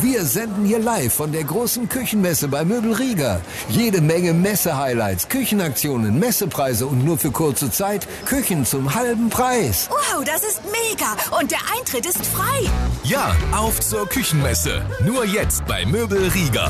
Wir senden hier live von der großen Küchenmesse bei Möbel Rieger. Jede Menge Messe-Highlights, Küchenaktionen, Messepreise und nur für kurze Zeit Küchen zum halben Preis. Wow, das ist mega. Und der Eintritt ist frei. Ja, auf zur Küchenmesse. Nur jetzt bei Möbel Rieger.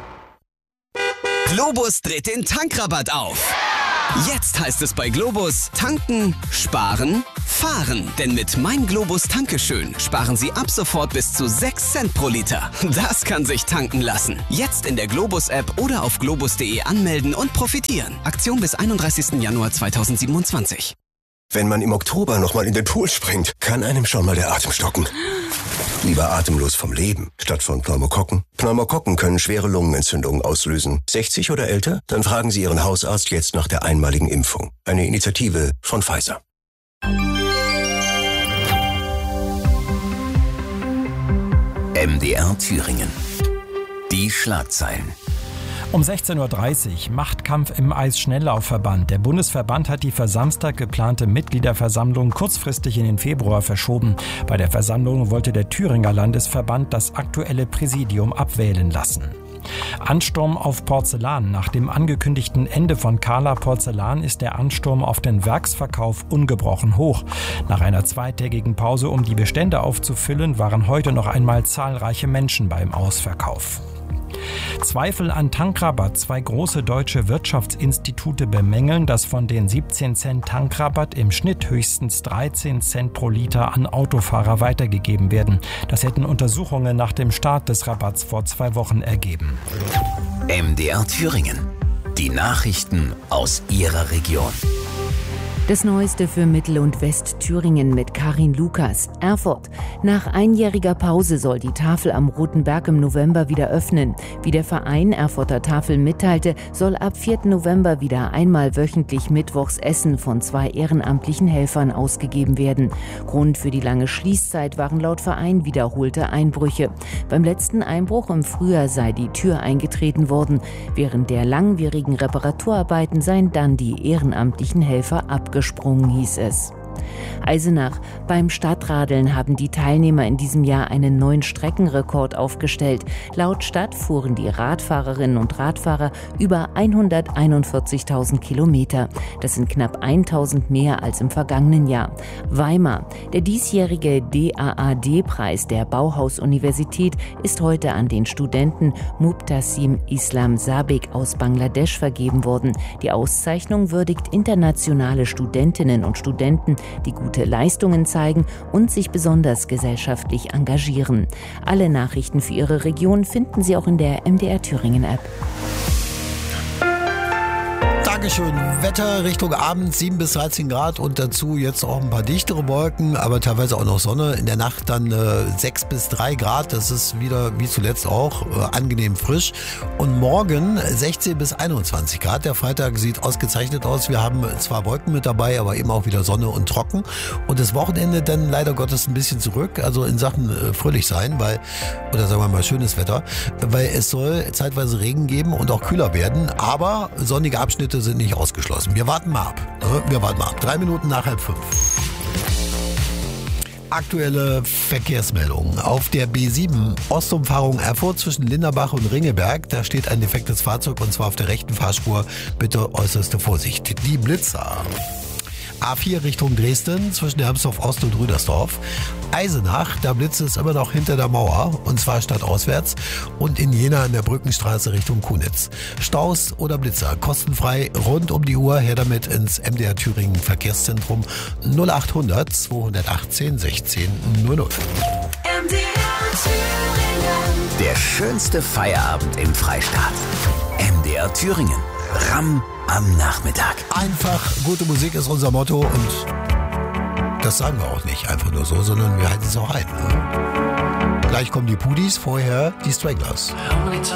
Globus dreht den Tankrabatt auf. Jetzt heißt es bei Globus tanken, sparen, fahren. Denn mit Mein Globus Tankeschön sparen Sie ab sofort bis zu 6 Cent pro Liter. Das kann sich tanken lassen. Jetzt in der Globus-App oder auf globus.de anmelden und profitieren. Aktion bis 31. Januar 2027. Wenn man im Oktober nochmal in den Pool springt, kann einem schon mal der Atem stocken. Lieber atemlos vom Leben, statt von Pneumokokken. Pneumokokken können schwere Lungenentzündungen auslösen. 60 oder älter? Dann fragen Sie Ihren Hausarzt jetzt nach der einmaligen Impfung. Eine Initiative von Pfizer. MDR Thüringen. Die Schlagzeilen. Um 16.30 Uhr Machtkampf im Eisschnelllaufverband. Der Bundesverband hat die für Samstag geplante Mitgliederversammlung kurzfristig in den Februar verschoben. Bei der Versammlung wollte der Thüringer Landesverband das aktuelle Präsidium abwählen lassen. Ansturm auf Porzellan. Nach dem angekündigten Ende von Carla Porzellan ist der Ansturm auf den Werksverkauf ungebrochen hoch. Nach einer zweitägigen Pause, um die Bestände aufzufüllen, waren heute noch einmal zahlreiche Menschen beim Ausverkauf. Zweifel an Tankrabatt. 2 große deutsche Wirtschaftsinstitute bemängeln, dass von den 17 Cent Tankrabatt im Schnitt höchstens 13 Cent pro Liter an Autofahrer weitergegeben werden. Das hätten Untersuchungen nach dem Start des Rabatts vor 2 Wochen ergeben. MDR Thüringen. Die Nachrichten aus Ihrer Region. Das Neueste für Mittel- und Westthüringen mit Karin Lukas. Erfurt. Nach einjähriger Pause soll die Tafel am Roten Berg im November wieder öffnen. Wie der Verein Erfurter Tafel mitteilte, soll ab 4. November wieder einmal wöchentlich mittwochs Essen von 2 ehrenamtlichen Helfern ausgegeben werden. Grund für die lange Schließzeit waren laut Verein wiederholte Einbrüche. Beim letzten Einbruch im Frühjahr sei die Tür eingetreten worden. Während der langwierigen Reparaturarbeiten seien dann die ehrenamtlichen Helfer abgesprungen, hieß es. Eisenach. Beim Stadtradeln haben die Teilnehmer in diesem Jahr einen neuen Streckenrekord aufgestellt. Laut Stadt fuhren die Radfahrerinnen und Radfahrer über 141.000 Kilometer. Das sind knapp 1.000 mehr als im vergangenen Jahr. Weimar. Der diesjährige DAAD-Preis der Bauhaus-Universität ist heute an den Studenten Mubtasim Islam Sabik aus Bangladesch vergeben worden. Die Auszeichnung würdigt internationale Studentinnen und Studenten, die gute Leistungen zeigen und sich besonders gesellschaftlich engagieren. Alle Nachrichten für Ihre Region finden Sie auch in der MDR Thüringen App. Dankeschön. Wetter Richtung Abend 7 bis 13 Grad und dazu jetzt auch ein paar dichtere Wolken, aber teilweise auch noch Sonne. In der Nacht dann 6 bis 3 Grad. Das ist wieder wie zuletzt auch angenehm frisch. Und morgen 16 bis 21 Grad. Der Freitag sieht ausgezeichnet aus. Wir haben zwar Wolken mit dabei, aber eben auch wieder Sonne und trocken. Und das Wochenende dann leider Gottes ein bisschen zurück. Also in Sachen fröhlich sein, oder sagen wir mal schönes Wetter, weil es soll zeitweise Regen geben und auch kühler werden. Aber sonnige Abschnitte sind nicht ausgeschlossen. Wir warten mal ab. 3 Minuten nach 4:30. Aktuelle Verkehrsmeldungen. Auf der B7 Ostumfahrung Erfurt zwischen Linderbach und Ringelberg, da steht ein defektes Fahrzeug und zwar auf der rechten Fahrspur. Bitte äußerste Vorsicht. Die Blitzer. A4 Richtung Dresden zwischen Hermsdorf Ost und Rüdersdorf. Eisenach, da blitzt es immer noch hinter der Mauer und zwar stadtauswärts und in Jena an der Brückenstraße Richtung Kunitz. Staus oder Blitzer kostenfrei rund um die Uhr, her damit ins MDR Thüringen Verkehrszentrum 0800 218 16 00. MDR Thüringen. Der schönste Feierabend im Freistaat. MDR Thüringen. Ramm am Nachmittag. Einfach gute Musik ist unser Motto und das sagen wir auch nicht einfach nur so, sondern wir halten es auch ein. Gleich kommen die Pudis, vorher die Stranglers.